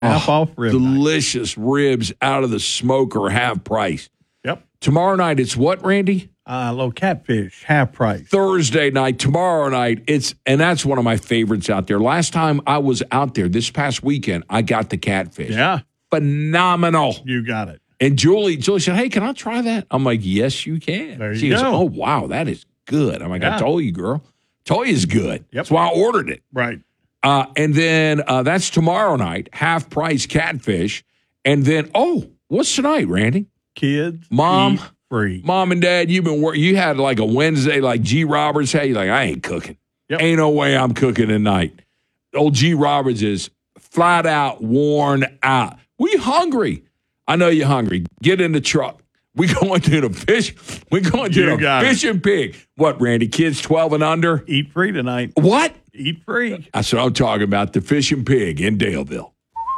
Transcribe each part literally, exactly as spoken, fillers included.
Half oh, off rib delicious night. Ribs out of the smoker, half price. Yep. Tomorrow night, it's what, Randy? Uh, a little catfish, half price. Thursday night, tomorrow night, it's and that's one of my favorites out there. Last time I was out there, this past weekend, I got the catfish. Yeah. Phenomenal. You got it. And Julie, Julie said, hey, can I try that? I'm like, yes, you can. There you she go. goes, oh, wow, that is good. I'm like, Yeah. I told you, girl. Told you it's good. Yep. That's why I ordered it. Right. Uh, and then uh, that's tomorrow night, half price catfish. And then, oh, what's tonight, Randy? Kids, Mom, eat free. Mom and Dad, you've been working. You had like a Wednesday, like G. Roberts had. You're like, I ain't cooking. Yep. Ain't no way I'm cooking tonight. Old G. Roberts is flat out worn out. We hungry. I know you're hungry. Get in the truck. We going to the fish. We going to You the got fish it. and pig. What, Randy? Kids twelve and under? Eat free tonight. What? Eat free. That's what I'm talking about. The Fish and Pig in Daleville.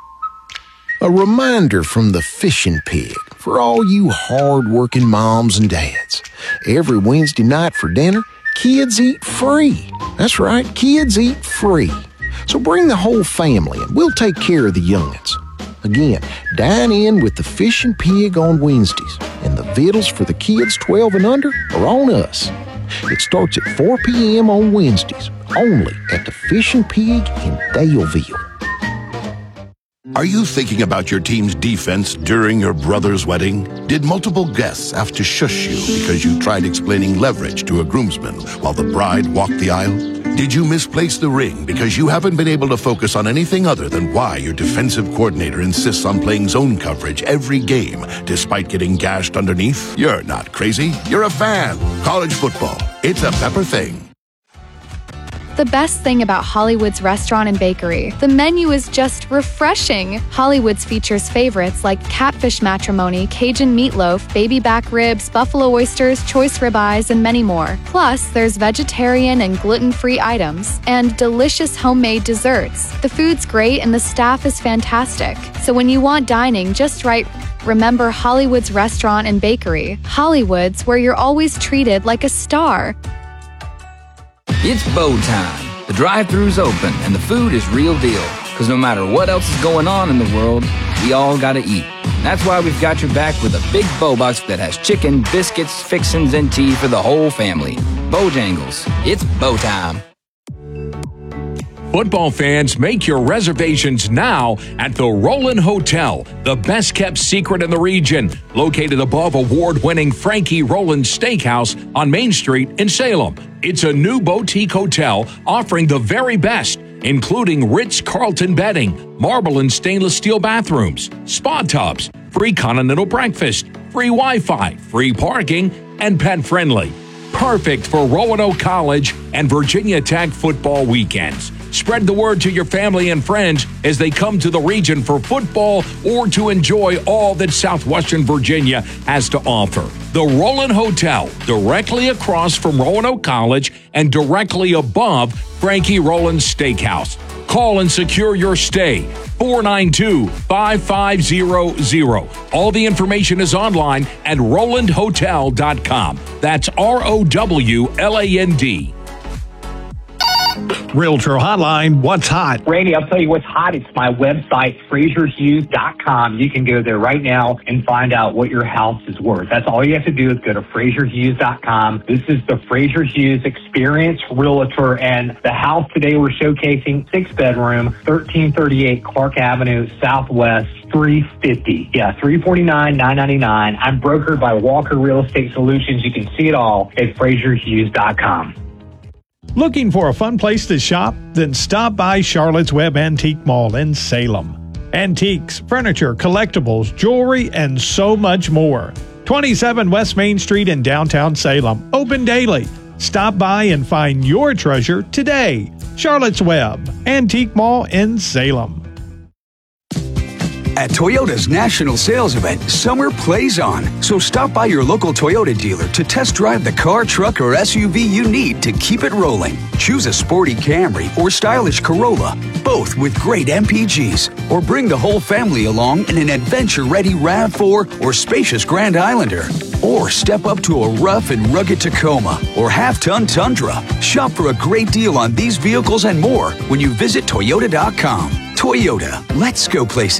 A reminder from the Fishing Pig for all you hard-working moms and dads. Every Wednesday night for dinner, kids eat free. That's right, kids eat free. So bring the whole family and we'll take care of the young'uns. Again, dine in with the Fish and Pig on Wednesdays, and the vittles for the kids twelve and under are on us. It starts at four p.m. on Wednesdays, only at the Fish and Pig in Daleville. Are you thinking about your team's defense during your brother's wedding? Did multiple guests have to shush you because you tried explaining leverage to a groomsman while the bride walked the aisle? Did you misplace the ring because you haven't been able to focus on anything other than why your defensive coordinator insists on playing zone coverage every game despite getting gashed underneath? You're not crazy. You're a fan. College football. It's a Pepper thing. The best thing about Hollywood's Restaurant and Bakery, the menu is just refreshing. Hollywood's features favorites like catfish matrimony, Cajun meatloaf, baby back ribs, buffalo oysters, choice ribeyes, and many more. Plus, there's vegetarian and gluten-free items and delicious homemade desserts. The food's great and the staff is fantastic. So when you want dining just right, remember Hollywood's Restaurant and Bakery. Hollywood's, where you're always treated like a star. It's bow time. The drive-thru's open and the food is real deal. Because no matter what else is going on in the world, we all gotta eat. That's why we've got your back with a big bow box that has chicken, biscuits, fixins, and tea for the whole family. Bojangles, it's bow time. Football fans, make your reservations now at the Roland Hotel, the best-kept secret in the region, located above award-winning Frankie Roland Steakhouse on Main Street in Salem. It's a new boutique hotel offering the very best, including Ritz-Carlton bedding, marble and stainless steel bathrooms, spa tubs, free continental breakfast, free Wi-Fi, free parking, and pet-friendly. Perfect for Roanoke College and Virginia Tech football weekends. Spread the word to your family and friends as they come to the region for football or to enjoy all that Southwestern Virginia has to offer. The Roland Hotel, directly across from Roanoke College and directly above Frankie Roland Steakhouse. Call and secure your stay, four nine two, five five zero zero. All the information is online at roland hotel dot com. That's R O W L A N D. Realtor Hotline, what's hot? Randy, I'll tell you what's hot. It's my website, fraser hughes dot com. You can go there right now and find out what your house is worth. That's all you have to do is go to fraser hughes dot com. This is the Fraser Hughes Experience Realtor, and the house today we're showcasing, six-bedroom, thirteen thirty-eight Clark Avenue, Southwest, three fifty. Yeah, three forty-nine, nine ninety-nine. I'm brokered by Walker Real Estate Solutions. You can see it all at fraser hughes dot com. Looking for a fun place to shop? Then stop by Charlotte's Web Antique Mall in Salem. Antiques, furniture, collectibles, jewelry, and so much more. twenty-seven West Main Street in downtown Salem. Open daily. Stop by and find your treasure today. Charlotte's Web Antique Mall in Salem. At Toyota's national sales event, summer plays on. So stop by your local Toyota dealer to test drive the car, truck, or S U V you need to keep it rolling. Choose a sporty Camry or stylish Corolla, both with great M P Gs. Or bring the whole family along in an adventure-ready RAV four or spacious Grand Islander. Or step up to a rough and rugged Tacoma or half-ton Tundra. Shop for a great deal on these vehicles and more when you visit Toyota dot com. Toyota, let's go places.